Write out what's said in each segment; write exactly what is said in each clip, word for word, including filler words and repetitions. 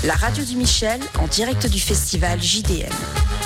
La radio du Michel, en direct du festival J D M.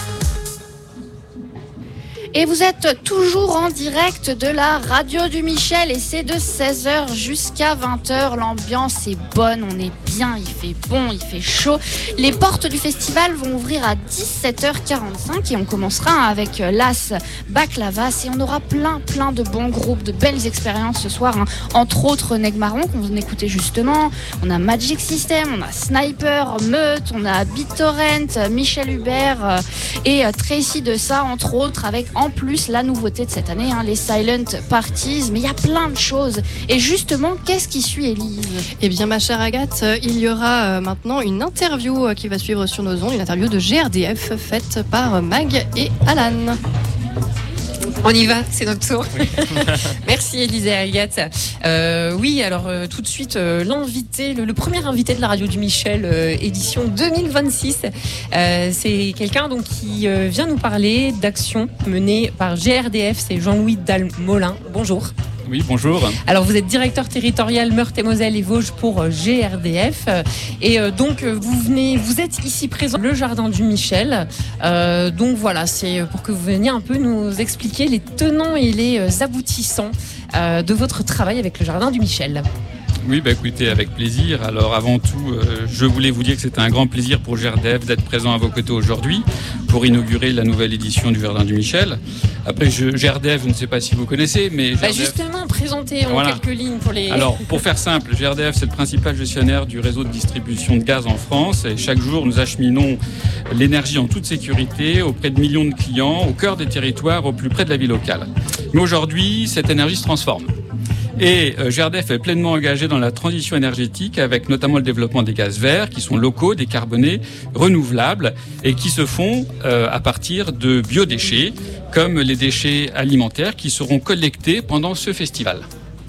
Et vous êtes toujours en direct de la radio du Michel et c'est de seize heures jusqu'à vingt heures. L'ambiance est bonne, on est bien, il fait bon, il fait chaud. Les portes du festival vont ouvrir à dix-sept heures quarante-cinq et on commencera avec l'As Baklavas et on aura plein plein de bons groupes, de belles expériences ce soir, hein. Entre autres Negmaron qu'on écoutait justement, on a Magic System, on a Sniper, Meute, on a BitTorrent, Michel Hubert et Tracy de ça entre autres, avec en plus la nouveauté de cette année, hein, les Silent Parties, mais il y a plein de choses. Et justement, qu'est-ce qui suit, Élise ? Eh bien, ma chère Agathe, il y aura maintenant une interview qui va suivre sur nos ondes, une interview de G R D F faite par Mag et Alan. On y va, c'est notre tour. Oui. Merci Élise et Agathe. Euh, oui, alors euh, tout de suite, euh, l'invité, le, le premier invité de la radio du Michel, euh, édition deux mille vingt-six, euh, c'est quelqu'un donc qui euh, vient nous parler d'actions menées par G R D F, c'est Jean-Louis Dalmolin. Bonjour. Oui, bonjour. Alors, vous êtes directeur territorial Meurthe-et-Moselle et Vosges pour G R D F. Et euh, donc, vous venez, vous êtes ici présent, le jardin du Michel. Euh, donc, voilà, c'est pour que vous veniez un peu nous expliquer les tenants et les aboutissants euh, de votre travail avec le jardin du Michel. Oui, bah écoutez, avec plaisir. Alors avant tout, euh, je voulais vous dire que c'était un grand plaisir pour G R D F d'être présent à vos côtés aujourd'hui pour inaugurer la nouvelle édition du Jardin du Michel. Après, je, G R D F, je ne sais pas si vous connaissez, mais... Bah justement, présentez en voilà. quelques lignes pour les... Alors, pour faire simple, G R D F, c'est le principal gestionnaire du réseau de distribution de gaz en France. Et chaque jour, nous acheminons l'énergie en toute sécurité auprès de millions de clients, au cœur des territoires, au plus près de la vie locale. Mais aujourd'hui, cette énergie se transforme. Et euh, G R D F est pleinement engagé dans la transition énergétique avec notamment le développement des gaz verts qui sont locaux, décarbonés, renouvelables et qui se font euh, à partir de biodéchets comme les déchets alimentaires qui seront collectés pendant ce festival.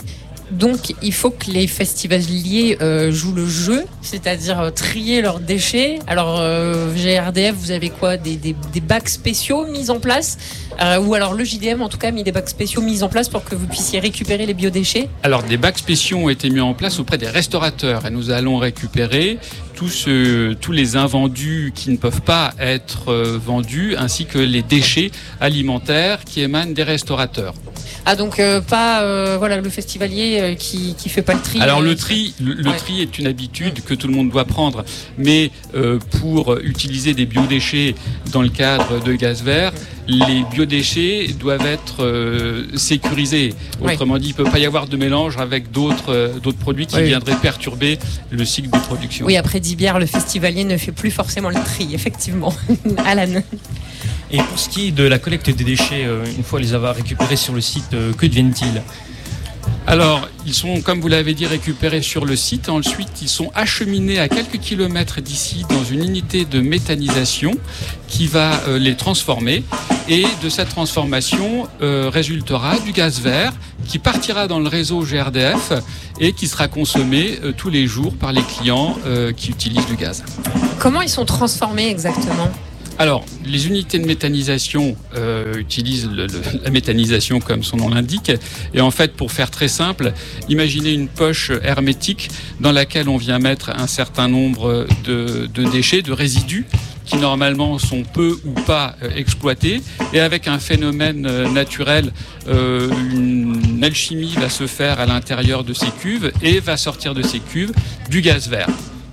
Donc, il faut que les festivaliers euh, jouent le jeu, c'est-à-dire euh, trier leurs déchets. Alors, euh, G R D F, vous avez quoi, des, des, des bacs spéciaux mis en place euh, ou alors le J D M, en tout cas, a mis des bacs spéciaux mis en place pour que vous puissiez récupérer les biodéchets ? Alors, des bacs spéciaux ont été mis en place auprès des restaurateurs et nous allons récupérer tous, ce, tous les invendus qui ne peuvent pas être euh, vendus ainsi que les déchets alimentaires qui émanent des restaurateurs. Ah donc euh, pas euh, voilà le festivalier euh, qui qui fait pas le tri. Alors euh, le tri le, le ouais. tri est une habitude que tout le monde doit prendre, mais euh, pour utiliser des biodéchets dans le cadre de gaz vert, les biodéchets doivent être euh, sécurisés. Autrement ouais. dit, il peut pas y avoir de mélange avec d'autres euh, d'autres produits qui ouais. viendraient perturber le cycle de production. Oui, après dix bières, le festivalier ne fait plus forcément le tri, effectivement. Alan. Et pour ce qui est de la collecte des déchets, une fois les avoir récupérés sur le site, que deviennent-ils ? Alors, ils sont, comme vous l'avez dit, récupérés sur le site. Ensuite, ils sont acheminés à quelques kilomètres d'ici dans une unité de méthanisation qui va euh, les transformer. Et de cette transformation euh, résultera du gaz vert qui partira dans le réseau G R D F et qui sera consommé euh, tous les jours par les clients euh, qui utilisent du gaz. Comment ils sont transformés exactement ? Alors, les unités de méthanisation euh, utilisent le, le, la méthanisation comme son nom l'indique. Et en fait, pour faire très simple, imaginez une poche hermétique dans laquelle on vient mettre un certain nombre de, de déchets, de résidus, qui normalement sont peu ou pas euh, exploités. Et avec un phénomène euh, naturel, euh, une alchimie va se faire à l'intérieur de ces cuves et va sortir de ces cuves du gaz vert.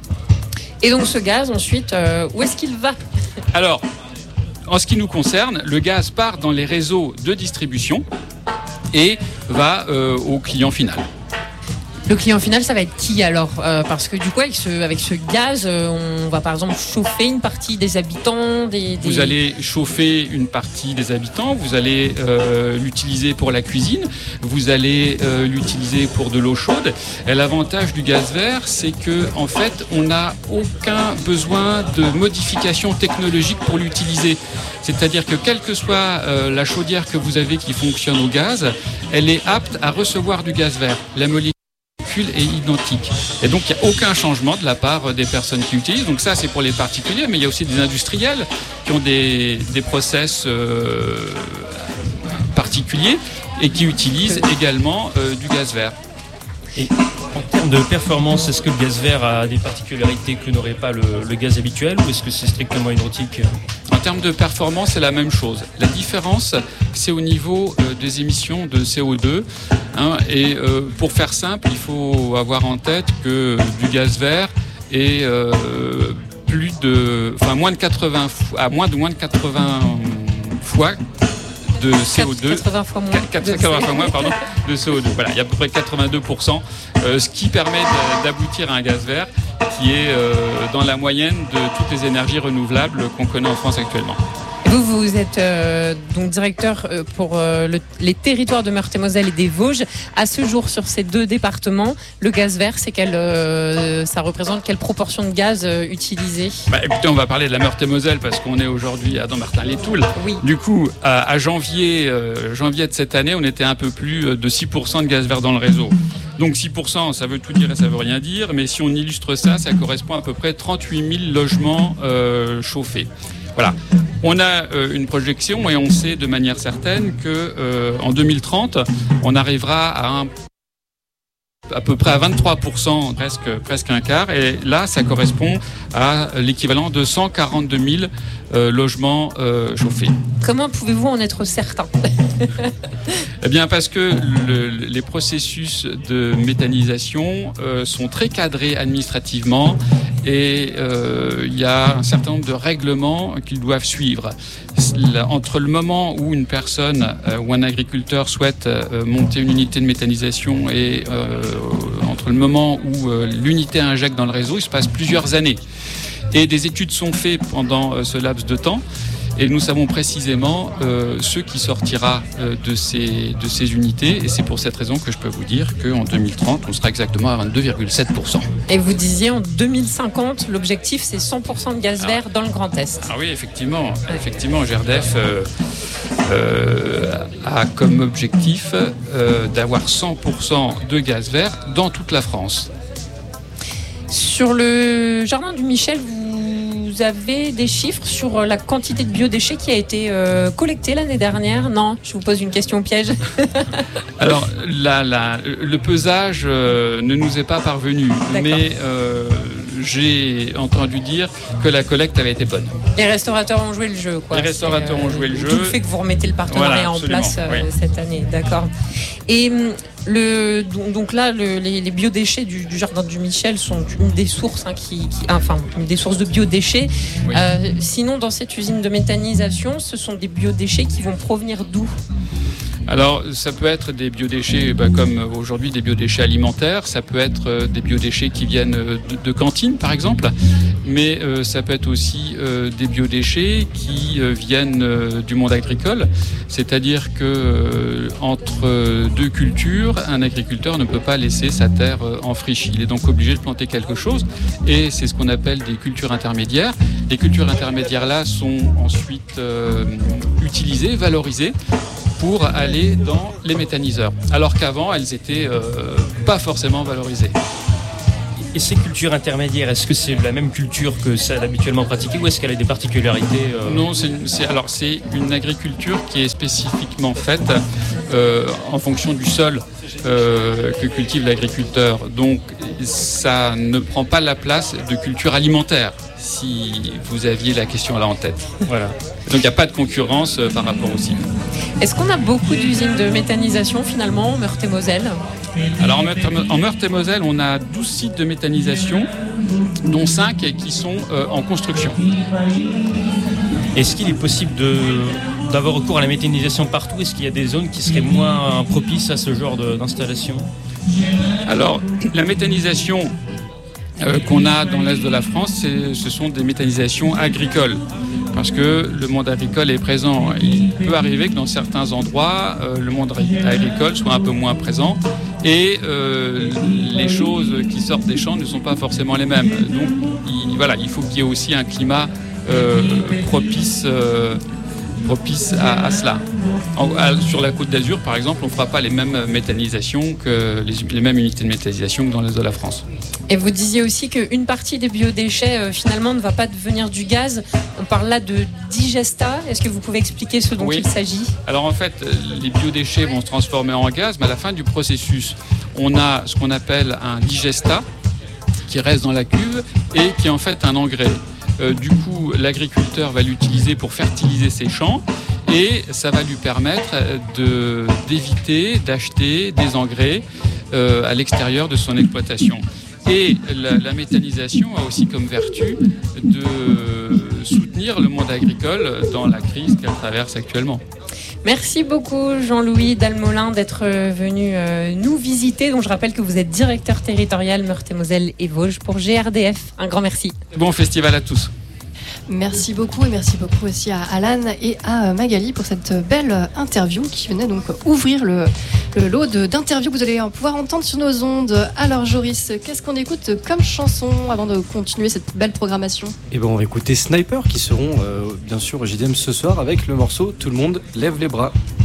Et donc ce gaz, ensuite, euh, où est-ce qu'il va ? Alors, en ce qui nous concerne, le gaz part dans les réseaux de distribution et va euh, au client final. Le client final, ça va être qui alors ? euh, Parce que du coup, avec ce, avec ce gaz, euh, on va par exemple chauffer une partie des habitants. Des, des... Vous allez chauffer une partie des habitants, vous allez euh, l'utiliser pour la cuisine, vous allez euh, l'utiliser pour de l'eau chaude. Et l'avantage du gaz vert, c'est que en fait, on n'a aucun besoin de modification technologique pour l'utiliser. C'est-à-dire que quelle que soit euh, la chaudière que vous avez qui fonctionne au gaz, elle est apte à recevoir du gaz vert. La molécule est identique. Et donc, il n'y a aucun changement de la part des personnes qui utilisent. Donc ça, c'est pour les particuliers, mais il y a aussi des industriels qui ont des, des process euh, particuliers et qui utilisent également euh, du gaz vert. Et en termes de performance, est-ce que le gaz vert a des particularités que n'aurait pas le, le gaz habituel ou est-ce que c'est strictement identique ? En termes de performance, c'est la même chose. La différence, c'est au niveau euh, des émissions de C O deux. Hein, et euh, pour faire simple, il faut avoir en tête que du gaz vert est euh, plus de, enfin moins de quatre-vingts, à moins de moins de quatre-vingts fois de C O deux, quatre-vingts fois moins, quatre-vingts fois moins pardon, de C O deux. Voilà, il y a à peu près quatre-vingt-deux pour cent, euh, ce qui permet de, d'aboutir à un gaz vert qui est euh, dans la moyenne de toutes les énergies renouvelables qu'on connaît en France actuellement. Vous, vous êtes euh, donc directeur pour euh, le, les territoires de Meurthe-et-Moselle et des Vosges. À ce jour, sur ces deux départements, le gaz vert, c'est quelle, euh, ça représente quelle proportion de gaz euh, utilisé ? Bah, écoutez, on va parler de la Meurthe-et-Moselle parce qu'on est aujourd'hui à Dommartin-les-Toules. Oui. Du coup, à, à janvier, euh, janvier de cette année, on était un peu plus de six pour cent de gaz vert dans le réseau. Donc six pour cent, ça veut tout dire et ça veut rien dire, mais si on illustre ça, ça correspond à peu près trente-huit mille logements euh, chauffés. Voilà. On a euh, une projection et on sait de manière certaine que euh, en deux mille trente, on arrivera à un à peu près à vingt-trois pour cent, presque, presque un quart. Et là, ça correspond à l'équivalent de cent quarante-deux mille euh, logements euh, chauffés. Comment pouvez-vous en être certain ? Eh bien, parce que le, les processus de méthanisation euh, sont très cadrés administrativement et euh, il y a un certain nombre de règlements qu'ils doivent suivre. Entre le moment où une personne euh, ou un agriculteur souhaite euh, monter une unité de méthanisation et euh, entre le moment où euh, l'unité injecte dans le réseau, il se passe plusieurs années. Et des études sont faites pendant euh, ce laps de temps. Et nous savons précisément euh, ce qui sortira euh, de, ces, de ces unités. Et c'est pour cette raison que je peux vous dire qu'en deux mille trente, on sera exactement à vingt-deux virgule sept pour cent. Et vous disiez en deux mille cinquante, l'objectif c'est cent pour cent de gaz vert ah. dans le Grand Est. Ah oui, effectivement. Effectivement, G R D F euh, euh, a comme objectif euh, d'avoir cent pour cent de gaz vert dans toute la France. Sur le jardin du Michel, vous Vous avez des chiffres sur la quantité de biodéchets qui a été euh, collectée l'année dernière ? Non, je vous pose une question piège. Alors, la, la, le pesage euh, ne nous est pas parvenu, D'accord. mais euh, j'ai entendu dire que la collecte avait été bonne. Les restaurateurs ont joué le jeu, quoi. Les restaurateurs C'est, ont joué le jeu. Tout le fait que vous remettez le partenariat voilà, en place euh, oui. cette année, d'accord. Et le, donc là, le, les, les biodéchets du, du jardin du Michel sont une des sources, hein, qui, qui, enfin, une des sources de biodéchets. Oui. Euh, sinon, dans cette usine de méthanisation, ce sont des biodéchets qui vont provenir d'où ? Alors, ça peut être des biodéchets, bah, comme aujourd'hui des biodéchets alimentaires, ça peut être euh, des biodéchets qui viennent de, de cantines, par exemple, mais euh, ça peut être aussi euh, des biodéchets qui euh, viennent euh, du monde agricole, c'est-à-dire que euh, entre deux cultures, un agriculteur ne peut pas laisser sa terre euh, en friche. Il est donc obligé de planter quelque chose, et c'est ce qu'on appelle des cultures intermédiaires. Les cultures intermédiaires-là sont ensuite euh, utilisées, valorisées, pour aller dans les méthaniseurs, alors qu'avant, elles n'étaient euh, pas forcément valorisées. Et ces cultures intermédiaires, est-ce que c'est la même culture que celle habituellement pratiquée ou est-ce qu'elle a des particularités euh... Non, c'est, c'est, alors, c'est une agriculture qui est spécifiquement faite euh, en fonction du sol euh, que cultive l'agriculteur. Donc, ça ne prend pas la place de culture alimentaire, si vous aviez la question là en tête. Voilà. Donc, il n'y a pas de concurrence euh, par rapport au cible. Est-ce qu'on a beaucoup d'usines de méthanisation finalement en Meurthe-et-Moselle ? Alors en Meurthe-et-Moselle, on a douze sites de méthanisation, dont cinq qui sont euh, en construction. Est-ce qu'il est possible de, d'avoir recours à la méthanisation partout ? Est-ce qu'il y a des zones qui seraient moins propices à ce genre de, d'installation ? Alors, la méthanisation euh, qu'on a dans l'Est de la France, c'est, ce sont des méthanisations agricoles. Parce que le monde agricole est présent. Il peut arriver que dans certains endroits, euh, le monde agricole soit un peu moins présent et euh, les choses qui sortent des champs ne sont pas forcément les mêmes. Donc il, voilà, il faut qu'il y ait aussi un climat euh, propice, euh, propice à, à cela. En, à, sur la Côte d'Azur, par exemple, on ne fera pas les mêmes méthanisations que les, les mêmes unités de méthanisation que dans l'Est de la France. Et vous disiez aussi qu'une partie des biodéchets, euh, finalement, ne va pas devenir du gaz. On parle là de digesta. Est-ce que vous pouvez expliquer ce dont oui. il s'agit ? Alors en fait, les biodéchets vont se transformer en gaz, mais à la fin du processus, on a ce qu'on appelle un digesta qui reste dans la cuve et qui est en fait un engrais. Euh, du coup, l'agriculteur va l'utiliser pour fertiliser ses champs et ça va lui permettre de, d'éviter d'acheter des engrais euh, à l'extérieur de son exploitation. Et la, la méthanisation a aussi comme vertu de soutenir le monde agricole dans la crise qu'elle traverse actuellement. Merci beaucoup Jean-Louis Dalmolin d'être venu nous visiter. Donc je rappelle que vous êtes directeur territorial Meurthe-et-Moselle et Vosges pour G R D F. Un grand merci. Bon festival à tous. Merci beaucoup et merci beaucoup aussi à Alan et à Magali pour cette belle interview qui venait donc ouvrir le, le lot de, d'interviews que vous allez pouvoir entendre sur nos ondes. Alors Joris, qu'est-ce qu'on écoute comme chanson avant de continuer cette belle programmation ? Et ben on va écouter Sniper qui seront euh, bien sûr au J D M ce soir avec le morceau Tout le monde lève les bras.